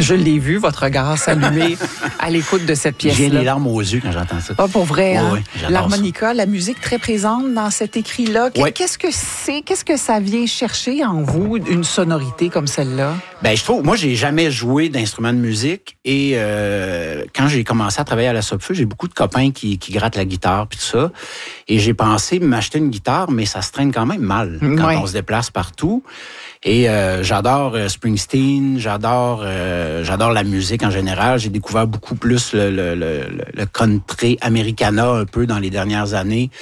Je l'ai vu, votre regard s'allumer à l'écoute de cette pièce-là. J'ai les larmes aux yeux quand j'entends ça. Ah, pour vrai, hein? Oui, l'harmonica, la musique très présente dans cet écrit-là. Oui. Qu'est-ce que c'est? Qu'est-ce que ça vient chercher en vous, une sonorité comme celle-là? Ben, je trouve, moi, j'ai jamais joué d'instrument de musique et quand j'ai commencé à travailler à la Sopfeu, j'ai beaucoup de copains qui grattent la guitare puis tout ça. Et j'ai pensé m'acheter une guitare, mais ça se traîne quand même mal quand on se déplace partout. Et j'adore Springsteen, j'adore la musique en général. J'ai découvert beaucoup plus le country americana un peu dans les dernières années.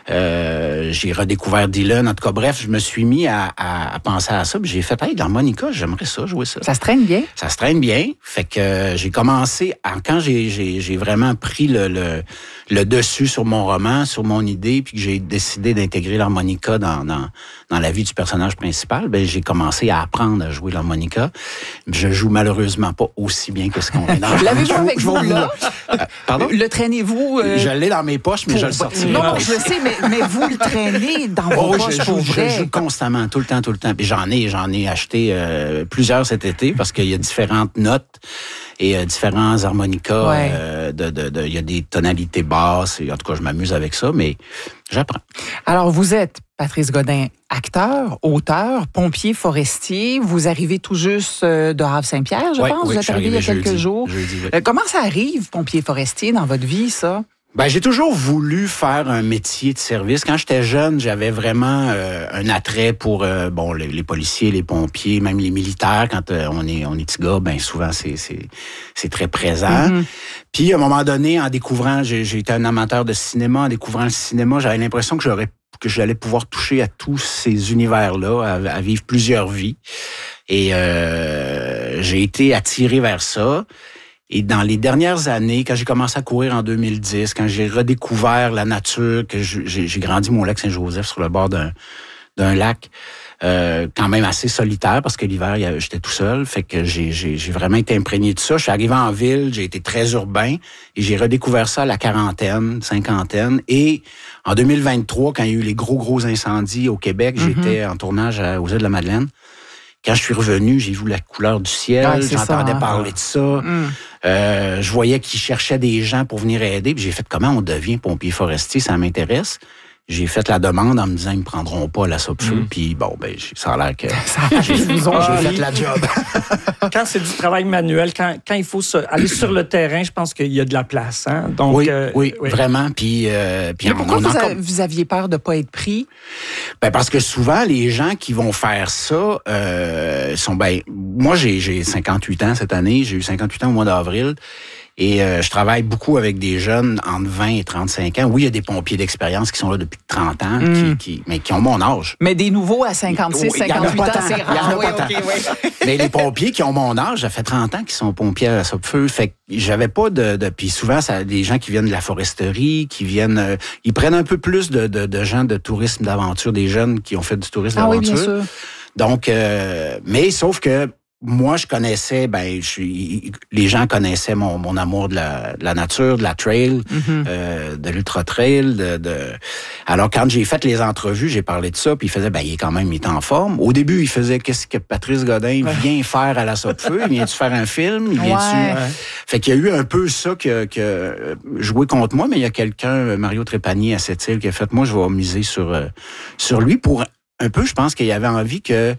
J'ai redécouvert Dylan. En tout cas, bref, je me suis mis à penser à ça. Puis j'ai fait, hey, l'harmonica, j'aimerais ça, jouer ça. Ça se traîne bien? Ça se traîne bien. Fait que j'ai commencé, quand j'ai vraiment pris le dessus sur mon roman, sur mon idée, puis que j'ai décidé d'intégrer l'harmonica dans la vie du personnage principal, ben j'ai commencé à apprendre à jouer l'harmonica. Je joue malheureusement pas aussi bien que ce qu'on est dans le L'avez-vous avec vous, là? Pardon? Le traînez-vous? Je l'ai dans mes poches, mais je le sortirai. Non, je le sais, mais vous le traînez dans vos poches pour vrai. Je joue constamment, tout le temps. Puis j'en ai acheté plusieurs cet été parce qu'il y a différentes notes et différents harmonicas. Il y a des tonalités basses. Et en tout cas, je m'amuse avec ça, mais j'apprends. Alors, vous êtes Patrice Godin, acteur, auteur, pompier forestier. Vous arrivez tout juste de Havre-Saint-Pierre, je pense. Vous êtes arrivé il y a quelques jours. Jeudi, oui. Comment ça arrive, pompier forestier, dans votre vie, ça? Ben, j'ai toujours voulu faire un métier de service. Quand j'étais jeune, j'avais vraiment un attrait pour les policiers, les pompiers, même les militaires. Quand on est petit gars, ben souvent c'est très présent. Mm-hmm. Puis à un moment donné, en découvrant, j'ai été un amateur de cinéma. En découvrant le cinéma, j'avais l'impression que j'allais pouvoir toucher à tous ces univers-là, à vivre plusieurs vies. Et j'ai été attiré vers ça. Et dans les dernières années, quand j'ai commencé à courir en 2010, quand j'ai redécouvert la nature, que j'ai grandi mon lac Saint-Joseph sur le bord d'un lac, quand même assez solitaire parce que l'hiver, j'étais tout seul. Fait que j'ai vraiment été imprégné de ça. Je suis arrivé en ville, j'ai été très urbain et j'ai redécouvert ça à la quarantaine, cinquantaine. Et en 2023, quand il y a eu les gros incendies au Québec, j'étais en tournage aux îles de la Madeleine. Quand je suis revenu, j'ai vu la couleur du ciel, j'entendais parler de ça. Je voyais qu'ils cherchaient des gens pour venir aider. Puis j'ai fait, comment on devient pompier forestier, ça m'intéresse. J'ai fait la demande en me disant, ils me prendront pas à la Sopfeu. Puis bon, ben ça a l'air que j'ai fait la job. Quand c'est du travail manuel, quand il faut aller sur le terrain, je pense qu'il y a de la place. Hein? Donc, oui, vraiment. Puis mais pourquoi vous aviez peur de pas être pris? Ben parce que souvent, les gens qui vont faire ça sont... moi, j'ai 58 ans cette année. J'ai eu 58 ans au mois d'avril. Et je travaille beaucoup avec des jeunes entre 20 et 35 ans. Oui, il y a des pompiers d'expérience qui sont là depuis 30 ans, mais qui ont mon âge. Mais des nouveaux à 56, 58 ans, c'est rare. Mais les pompiers qui ont mon âge, ça fait 30 ans qu'ils sont pompiers à la Sopfeu. Fait que j'avais pas de puis souvent, ça des gens qui viennent de la foresterie, qui viennent... ils prennent un peu plus de gens de tourisme d'aventure, des jeunes qui ont fait du tourisme d'aventure. Oui, bien sûr. Donc, mais sauf que moi, je connaissais, les gens connaissaient mon amour de la nature, de la trail, de l'ultra-trail. Alors, quand j'ai fait les entrevues, j'ai parlé de ça, puis il faisait, il est en forme. Au début, il faisait, qu'est-ce que Patrice Godin vient faire à la Sopfeu? Viens-tu faire un film? Fait qu'il y a eu un peu ça que joué contre moi, mais il y a quelqu'un, Mario Trépanier à Sept-Îles, qui a fait, moi, je vais miser sur lui pour un peu, je pense qu'il avait envie que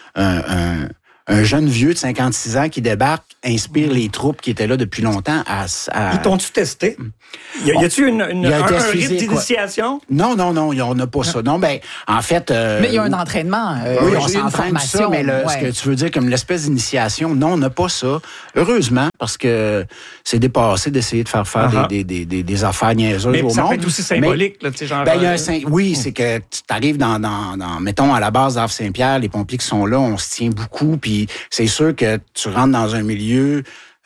un jeune vieux de 56 ans qui débarque inspire les troupes qui étaient là depuis longtemps à... Ils t'ont-tu testé? Y a-tu un rythme d'initiation? Non, on n'a pas ça. Non, en fait... mais il y a un entraînement. Oui, on s'entraîne tout ça, mais ce que tu veux dire comme l'espèce d'initiation, non, on n'a pas ça. Heureusement, parce que c'est dépassé d'essayer de faire des affaires niaiseuses au monde. Mais ça peut être aussi symbolique, là, tu sais, genre... oui, c'est que tu arrives dans, mettons, à la base d'Havre-Saint-Pierre, les pompiers qui sont là, on se tient beaucoup, puis c'est sûr que tu rentres dans un milieu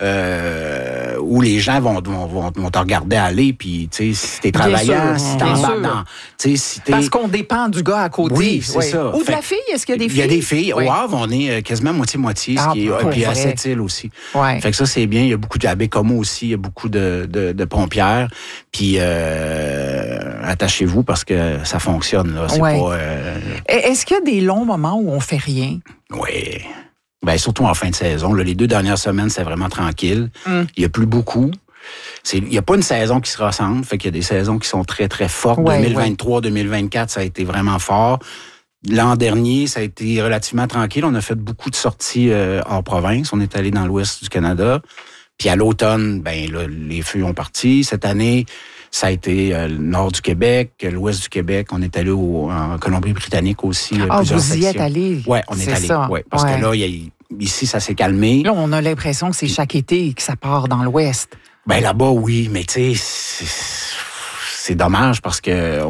où les gens vont te regarder aller, puis tu sais, si t'es travaillant, si t'embarques dans... Si t'es... Parce qu'on dépend du gars à côté. Oui, c'est ça. Ou de la fille, est-ce qu'il y a des filles? Il y a des filles. Au Havre, on est quasiment moitié-moitié, puis à Sept-Îles aussi. Ouais. Fait que ça, c'est bien. Il y a beaucoup à Bécomo aussi, il y a beaucoup de pompières. Puis attachez-vous parce que ça fonctionne, là. C'est pas... Est-ce qu'il y a des longs moments où on fait rien? Oui. Ben, surtout en fin de saison. Là, les 2 dernières semaines, c'est vraiment tranquille. Il n'y a plus beaucoup. Il n'y a pas une saison qui se ressemble. Fait qu'il y a des saisons qui sont très, très fortes. 2023, 2024, ça a été vraiment fort. L'an dernier, ça a été relativement tranquille. On a fait beaucoup de sorties hors province. On est allé dans l'ouest du Canada. Puis à l'automne, ben là, les feux ont parti. Cette année, ça a été le nord du Québec, l'ouest du Québec. On est allé en Colombie-Britannique aussi. Vous y êtes allé? Oui, on est allé. Ouais, parce que là, ici, ça s'est calmé. Là, on a l'impression que c'est chaque été que ça part dans l'ouest. Ben là-bas, oui, mais tu sais, c'est dommage parce que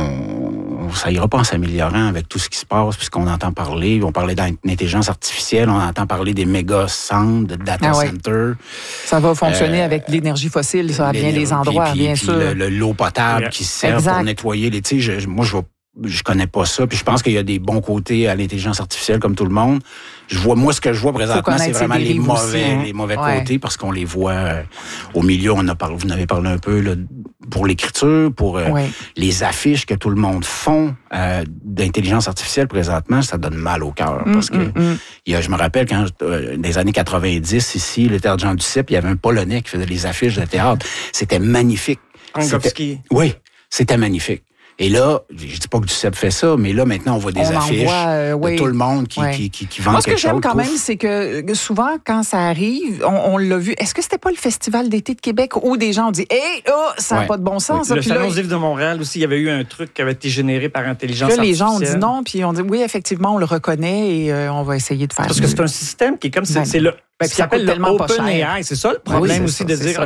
ça ira pas en s'améliorant avec tout ce qui se passe, puisqu'on entend parler. On parlait d'intelligence artificielle, on entend parler des méga centres, de data centers. Ça va fonctionner avec l'énergie fossile, ça, à bien des endroits, bien sûr. L'eau potable qui sert pour nettoyer les... Tu sais, moi, je connais pas ça, puis je pense qu'il y a des bons côtés à l'intelligence artificielle, comme tout le monde. Moi, ce que je vois présentement, c'est vraiment les mauvais côtés, parce qu'on les voit au milieu. Vous en avez parlé un peu là, pour l'écriture, pour les affiches que tout le monde font d'intelligence artificielle présentement, ça donne mal au cœur. Parce que je me rappelle quand, des années 90, ici, le théâtre Jean Duceppe, il y avait un Polonais qui faisait les affiches de théâtre. C'était magnifique. Oui, c'était magnifique. Et là, je dis pas que Duceppe fait ça, mais là, maintenant, on voit des affiches de tout le monde qui vend quelque chose. Moi, ce que j'aime quand même, c'est que souvent, quand ça arrive, on l'a vu. Est-ce que c'était pas le Festival d'été de Québec où des gens ont dit « Hey, ça n'a pas de bon sens. » Le Salon du livre de Montréal aussi, il y avait eu un truc qui avait été généré par intelligence artificielle. Les gens ont dit non, puis on dit « Oui, effectivement, on le reconnaît et on va essayer de faire Parce que c'est un système qui est comme... C'est le... Ce qui appelle l'OpenAI, c'est ça le problème aussi de dire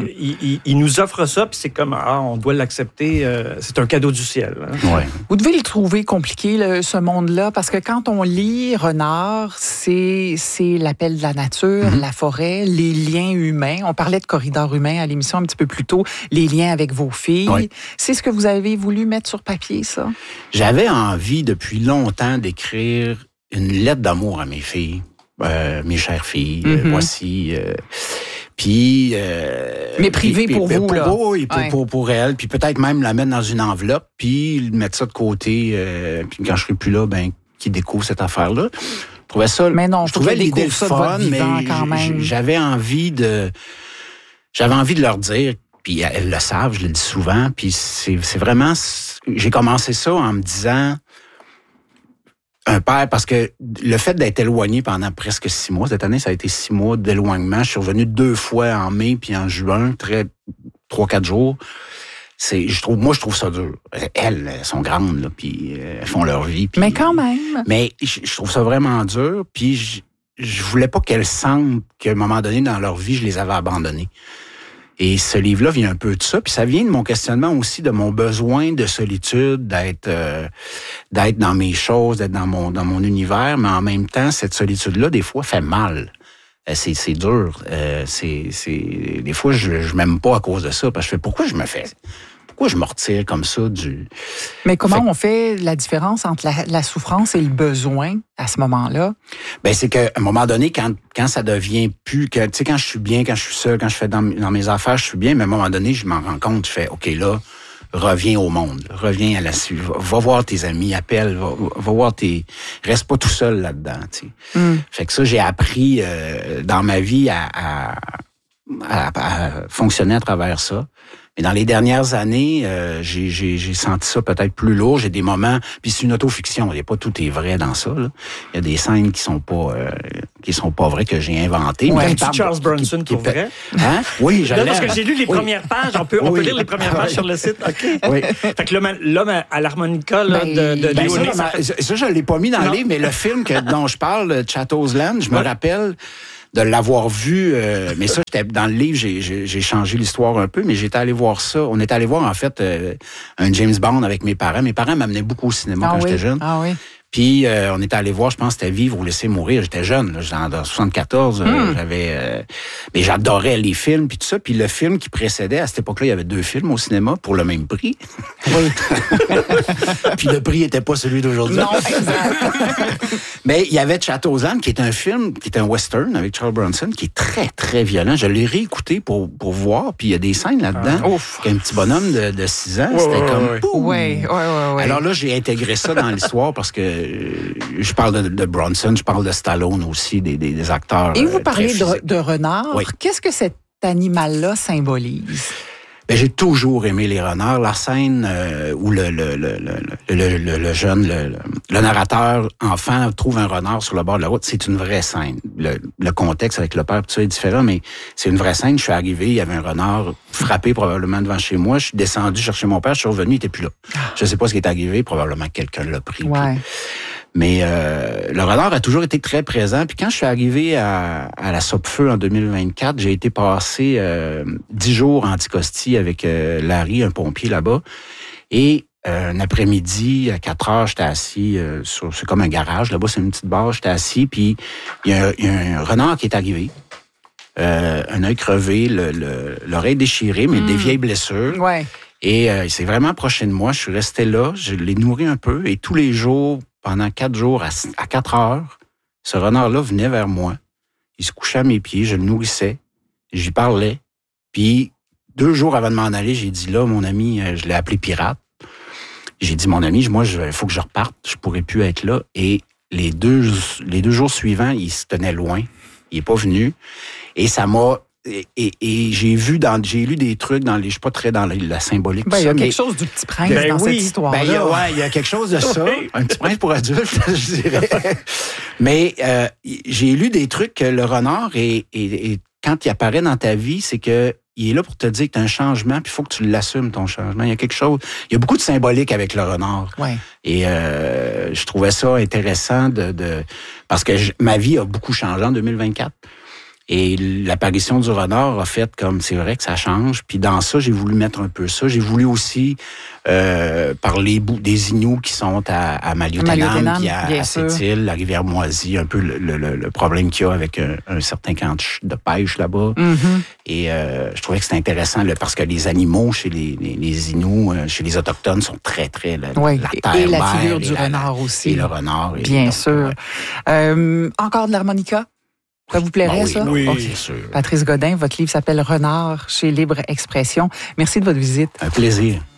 il nous offre ça puis c'est comme on doit l'accepter, c'est un cadeau du ciel. Ouais. Vous devez le trouver compliqué ce monde-là parce que quand on lit Renard, c'est l'appel de la nature, la forêt, les liens humains. On parlait de corridors humains à l'émission un petit peu plus tôt, les liens avec vos filles. Oui. C'est ce que vous avez voulu mettre sur papier, ça? J'avais envie depuis longtemps d'écrire une lettre d'amour à mes filles. Mes chères filles, voici. Puis... mais privé pour vous, là. Oui, pour elles. Puis peut-être même la mettre dans une enveloppe, puis mettre ça de côté. Puis quand je serai plus là, qui découvre cette affaire-là. Je trouvais ça... Mais non, je trouvais l'idée le fun, mais j'avais envie de leur dire, puis elles le savent, je le dis souvent, puis c'est vraiment... J'ai commencé ça en me disant... Un père, parce que le fait d'être éloigné pendant presque 6 mois, cette année, ça a été 6 mois d'éloignement. Je suis revenu 2 fois en mai puis en juin, 3-4 jours. Je trouve ça dur. Elles sont grandes, là, puis elles font leur vie. Puis, mais quand même. Mais je trouve ça vraiment dur, puis je voulais pas qu'elles sentent qu'à un moment donné dans leur vie, je les avais abandonnées. Et ce livre-là vient un peu de ça, puis ça vient de mon questionnement aussi, de mon besoin de solitude, d'être dans mes choses, d'être dans mon univers, mais en même temps, cette solitude-là, des fois, fait mal. C'est dur. Des fois, je m'aime pas à cause de ça, parce que pourquoi je me retire comme ça du... Mais comment on fait la différence entre la souffrance et le besoin à ce moment-là? Ben c'est qu'à un moment donné, quand ça devient plus... Tu sais, quand je suis bien, quand je suis seul, quand je fais dans mes affaires, je suis bien, mais à un moment donné, je m'en rends compte, je fais, OK, là, reviens au monde, reviens à va voir tes amis, appelle, va voir reste pas tout seul là-dedans, tu sais. Fait que ça, j'ai appris dans ma vie à fonctionner à travers ça. Mais dans les dernières années, j'ai senti ça peut-être plus lourd. J'ai des moments, puis c'est une autofiction. Il n'y a pas tout est vrai dans ça. Là. Il y a des scènes qui sont pas vraies que j'ai inventées. Ouais, Charles Bronson pour vrai. Hein? Oui, j'allais. Parce que j'ai lu les premières pages. On peut lire les premières pages sur le site. Ok. Oui. Fait que l'homme à l'harmonica là, de Léonie. Ça, je l'ai pas mis dans le livre, mais le film dont je parle, Chatto's Land, je me rappelle de l'avoir vu, mais ça, j'étais dans le livre, j'ai changé l'histoire un peu, mais j'étais allé voir ça. On était allé voir, en fait, un James Bond avec mes parents. Mes parents m'amenaient beaucoup au cinéma quand j'étais jeune. Ah oui. Puis, on était allé voir, je pense que c'était Vivre ou laisser mourir. J'étais jeune, là, dans 74. Mais j'adorais les films, puis tout ça. Puis le film qui précédait, à cette époque-là, il y avait 2 films au cinéma pour le même prix. Oui. Puis le prix était pas celui d'aujourd'hui. Non, exact. Mais il y avait Chatto's Land, qui est un film, qui est un western avec Charles Bronson, qui est très, très violent. Je l'ai réécouté pour voir, puis il y a des scènes là-dedans. Un petit bonhomme de 6 ans, c'était comme... Oui. Alors là, j'ai intégré ça dans l'histoire parce que je parle de Bronson, je parle de Stallone aussi, des acteurs. Et vous parlez de renard. Oui. Qu'est-ce que cet animal-là symbolise? Ben, j'ai toujours aimé les renards. La scène où le jeune, le narrateur enfant trouve un renard sur le bord de la route, c'est une vraie scène. Le contexte avec le père, tout ça est différent, mais c'est une vraie scène. Je suis arrivé, il y avait un renard frappé probablement devant chez moi. Je suis descendu chercher mon père, je suis revenu, il était plus là. Je sais pas ce qui est arrivé, probablement quelqu'un l'a pris. Ouais. Mais le renard a toujours été très présent. Puis quand je suis arrivé à la Sopfeu en 2024, j'ai été passer 10 jours en Anticosti avec Larry, un pompier là-bas. Et un après-midi, à 4 heures, j'étais assis c'est comme un garage. Là-bas, c'est une petite barre. J'étais assis, puis il y a un renard qui est arrivé. Un œil crevé, l'oreille déchirée, mais des vieilles blessures. Ouais. Et il s'est vraiment approché de moi. Je suis resté là. Je l'ai nourri un peu. Et tous les jours, pendant 4 jours, à 4 heures, ce renard-là venait vers moi. Il se couchait à mes pieds, je le nourrissais, j'y parlais. Puis, 2 jours avant de m'en aller, j'ai dit là, mon ami, je l'ai appelé pirate. J'ai dit, mon ami, moi, il faut que je reparte, je pourrais plus être là. Et les deux jours suivants, il se tenait loin. Il est pas venu. Et ça m'a... Et j'ai lu des trucs je suis pas très dans la symbolique. Il y a quelque chose du Petit Prince dans cette histoire-là. Il y a quelque chose de ça. Un Petit Prince pour adultes, je dirais. Mais j'ai lu des trucs que le renard, et quand il apparaît dans ta vie, c'est que il est là pour te dire que tu as un changement, puis il faut que tu l'assumes, ton changement. Il y a quelque chose... Il y a beaucoup de symbolique avec le renard. Ouais. Et je trouvais ça intéressant parce que ma vie a beaucoup changé en 2024. Et l'apparition du renard a fait comme, c'est vrai que ça change. Puis dans ça, j'ai voulu mettre un peu ça. J'ai voulu aussi parler des Inuits qui sont à Maliotenam, puis à Sept-Îles, la rivière Moisie, un peu le problème qu'il y a avec un certain camp de pêche là-bas. Mm-hmm. Et je trouvais que c'était intéressant parce que les animaux chez les Inuits, chez les Autochtones, sont très, très... La terre, et la figure du renard aussi. Et le renard. Bien sûr. Encore de l'harmonica? Ça vous plairait, ça? Oui, c'est sûr. Patrice Godin, votre livre s'appelle Renard chez Libre Expression. Merci de votre visite. Un plaisir.